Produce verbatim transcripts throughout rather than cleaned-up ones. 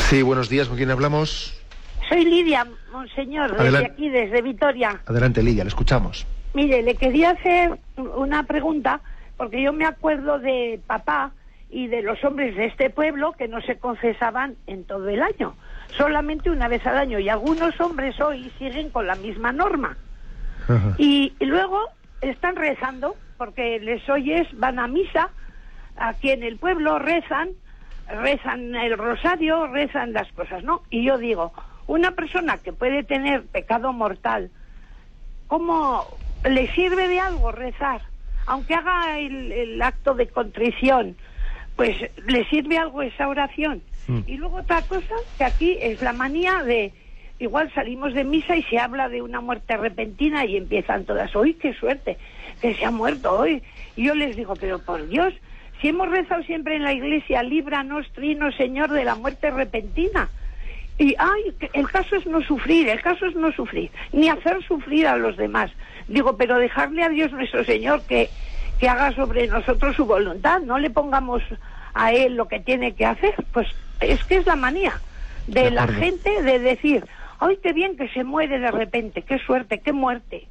Sí, buenos días, ¿con quién hablamos? Soy Lidia, monseñor, desde Adelante. aquí, desde Vitoria. Adelante, Lidia, le escuchamos. Mire, le quería hacer una pregunta, porque yo me acuerdo de papá y de los hombres de este pueblo que no se confesaban en todo el año, solamente una vez al año, y algunos hombres hoy siguen con la misma norma. Ajá. Y, y luego están rezando, porque les oyes, van a misa, aquí en el pueblo rezan, rezan el rosario, rezan las cosas, ¿no? Y yo digo, una persona que puede tener pecado mortal, ¿cómo le sirve de algo rezar? Aunque haga el, el acto de contrición, pues le sirve algo esa oración. Mm. Y luego otra cosa, que aquí es la manía de, igual salimos de misa y se habla de una muerte repentina y empiezan todas, ¡uy, qué suerte, que se ha muerto hoy! Y yo les digo, pero por Dios, si hemos rezado siempre en la iglesia, líbranos, trino, Señor, de la muerte repentina. Y, ay, el caso es no sufrir, el caso es no sufrir, ni hacer sufrir a los demás. Digo, pero dejarle a Dios nuestro Señor que, que haga sobre nosotros su voluntad, no le pongamos a Él lo que tiene que hacer. Pues es que es la manía de, de la gente de decir, ay, qué bien que se muere de repente, qué suerte, qué muerte.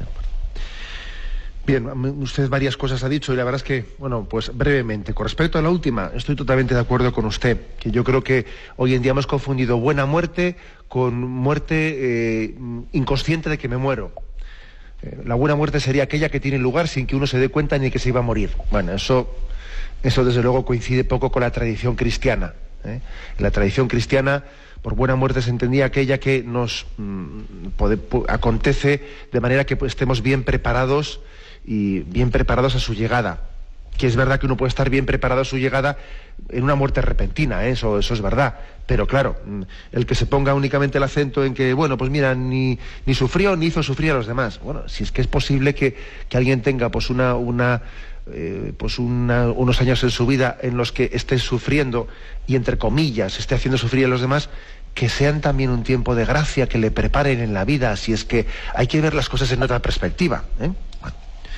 Bien, usted varias cosas ha dicho y la verdad es que, bueno, pues brevemente, con respecto a la última, estoy totalmente de acuerdo con usted, que yo creo que hoy en día hemos confundido buena muerte con muerte eh, inconsciente de que me muero. Eh, la buena muerte sería aquella que tiene lugar sin que uno se dé cuenta ni que se iba a morir. Bueno, eso, eso desde luego coincide poco con la tradición cristiana. ¿eh? En la tradición cristiana, por buena muerte se entendía aquella que nos mmm, pode, po, acontece de manera que pues, estemos bien preparados y bien preparados a su llegada. Que es verdad que uno puede estar bien preparado a su llegada en una muerte repentina, ¿eh? eso, eso es verdad. Pero claro, el que se ponga únicamente el acento en que, bueno, pues mira, ni, ni sufrió ni hizo sufrir a los demás. Bueno, si es que es posible que, que alguien tenga pues una, una eh, pues una, unos años en su vida en los que esté sufriendo y entre comillas esté haciendo sufrir a los demás, que sean también un tiempo de gracia, que le preparen en la vida, si es que hay que ver las cosas en otra perspectiva, ¿eh? Bueno,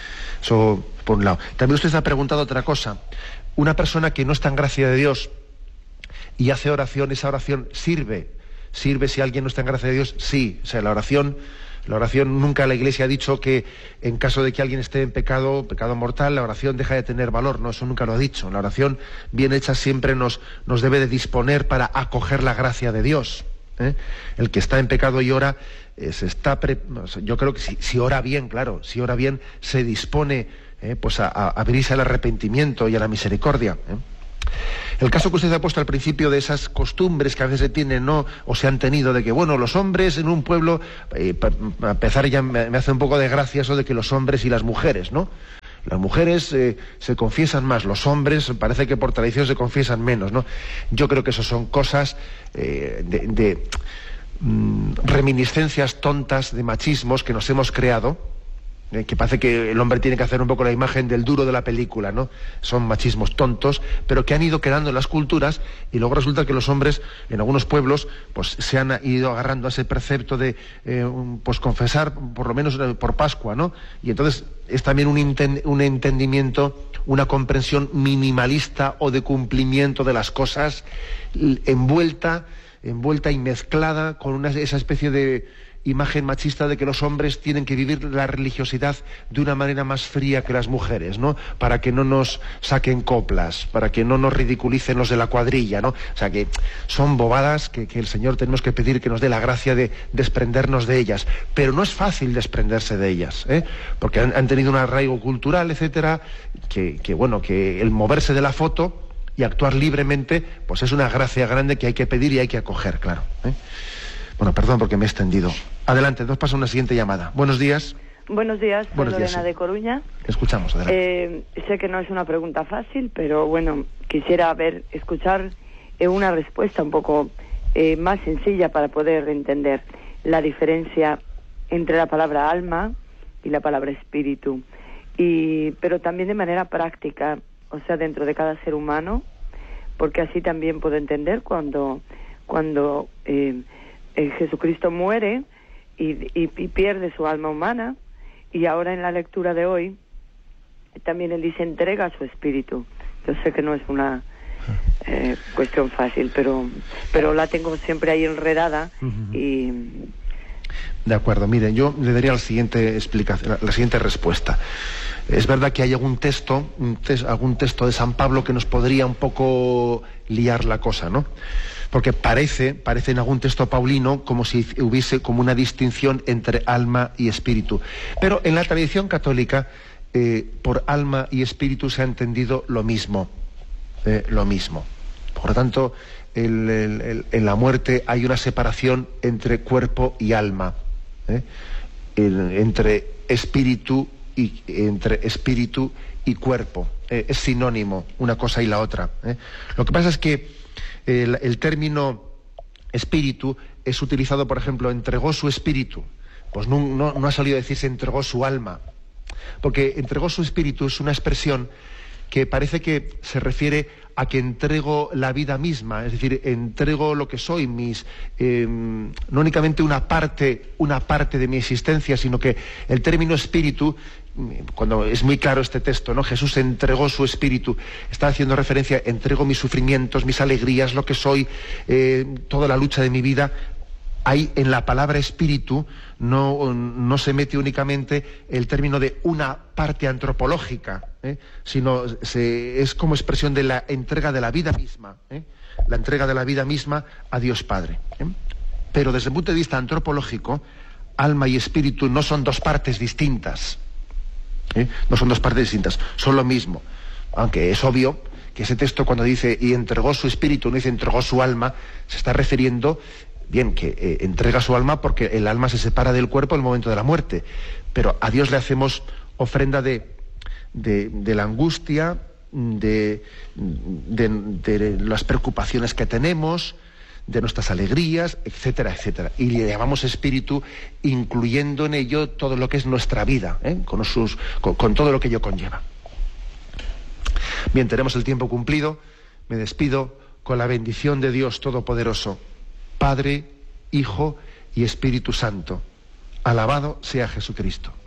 eso por un lado. También usted ha preguntado otra cosa. Una persona que no está en gracia de Dios y hace oración, esa oración sirve. ¿Sirve si alguien no está en gracia de Dios? Sí. O sea, la oración, la oración, nunca la Iglesia ha dicho que en caso de que alguien esté en pecado, pecado mortal, la oración deja de tener valor. No, eso nunca lo ha dicho. La oración bien hecha siempre nos, nos debe de disponer para acoger la gracia de Dios. ¿eh? El que está en pecado y ora, eh, se está pre... yo creo que si, si ora bien, claro, si ora bien, se dispone eh, pues a, a abrirse al arrepentimiento y a la misericordia. ¿eh? El caso que usted ha puesto al principio de esas costumbres que a veces se tienen, ¿no? O se han tenido, de que, bueno, los hombres en un pueblo, eh, para empezar ya me, me hace un poco de gracia eso de que los hombres y las mujeres, ¿no? Las mujeres eh, se confiesan más, los hombres parece que por tradición se confiesan menos, ¿no? Yo creo que eso son cosas eh, de, de mm, reminiscencias tontas de machismos que nos hemos creado, eh, que parece que el hombre tiene que hacer un poco la imagen del duro de la película, ¿no? Son machismos tontos, pero que han ido quedando en las culturas y luego resulta que los hombres en algunos pueblos pues se han ido agarrando a ese precepto de eh, pues confesar por lo menos por Pascua, ¿no? Y entonces es también un, inten- un entendimiento, una comprensión minimalista o de cumplimiento de las cosas envuelta, envuelta y mezclada con una, esa especie de imagen machista de que los hombres tienen que vivir la religiosidad de una manera más fría que las mujeres, ¿no? Para que no nos saquen coplas, para que no nos ridiculicen los de la cuadrilla, ¿no? O sea que son bobadas que, que el Señor tenemos que pedir que nos dé la gracia de desprendernos de ellas. Pero no es fácil desprenderse de ellas, ¿eh? Porque han, han tenido un arraigo cultural, etcétera, que, que bueno, que el moverse de la foto y actuar libremente, pues es una gracia grande que hay que pedir y hay que acoger, claro, ¿eh? Bueno, perdón porque me he extendido. Adelante, nos pasa una siguiente llamada. Buenos días. Buenos días, soy Buenos días, Lorena sí. de Coruña. Escuchamos, adelante. Eh, sé que no es una pregunta fácil, pero bueno, quisiera ver, escuchar eh, una respuesta un poco eh, más sencilla para poder entender la diferencia entre la palabra alma y la palabra espíritu. Y, pero también de manera práctica, o sea, dentro de cada ser humano, porque así también puedo entender cuando, cuando eh, eh, Jesucristo muere y, y, y pierde su alma humana, y ahora en la lectura de hoy también él dice entrega su espíritu. Yo sé que no es una eh, cuestión fácil, pero pero la tengo siempre ahí enredada. Uh-huh. Y de acuerdo, mire, yo le daría la siguiente explicación, la, la siguiente respuesta. Es verdad que hay algún texto, un tes, algún texto de San Pablo que nos podría un poco liar la cosa, ¿no? Porque parece, parece en algún texto paulino como si hubiese como una distinción entre alma y espíritu. Pero en la tradición católica, eh, por alma y espíritu se ha entendido lo mismo, eh, lo mismo. Por lo tanto, el, el, el, en la muerte hay una separación entre cuerpo y alma, ¿eh? el, entre espíritu y entre espíritu y cuerpo. Eh, es sinónimo una cosa y la otra, ¿eh? Lo que pasa es que el, el término espíritu es utilizado, por ejemplo, entregó su espíritu. Pues no, no, no ha salido a decirse entregó su alma, porque entregó su espíritu es una expresión que parece que se refiere a que entrego la vida misma, es decir, entrego lo que soy, mis eh, no únicamente una parte, una parte de mi existencia, sino que el término espíritu, cuando es muy claro este texto, ¿no? Jesús entregó su espíritu, está haciendo referencia, entrego mis sufrimientos, mis alegrías, lo que soy, eh, toda la lucha de mi vida. Ahí en la palabra espíritu no, no se mete únicamente el término de una parte antropológica, ¿eh? sino se, es como expresión de la entrega de la vida misma, ¿eh? la entrega de la vida misma a Dios Padre. ¿eh? Pero desde el punto de vista antropológico, alma y espíritu no son dos partes distintas, ¿eh? no son dos partes distintas, son lo mismo, aunque es obvio que ese texto cuando dice y entregó su espíritu, no dice entregó su alma, se está refiriendo bien, que eh, entrega su alma porque el alma se separa del cuerpo en el momento de la muerte, pero a Dios le hacemos ofrenda de, de, de la angustia, de, de, de las preocupaciones que tenemos, de nuestras alegrías, etcétera, etcétera. Y le llamamos espíritu, incluyendo en ello todo lo que es nuestra vida, ¿eh? con, sus, con, con todo lo que ello conlleva. Bien, tenemos el tiempo cumplido. Me despido con la bendición de Dios Todopoderoso, Padre, Hijo y Espíritu Santo. Alabado sea Jesucristo.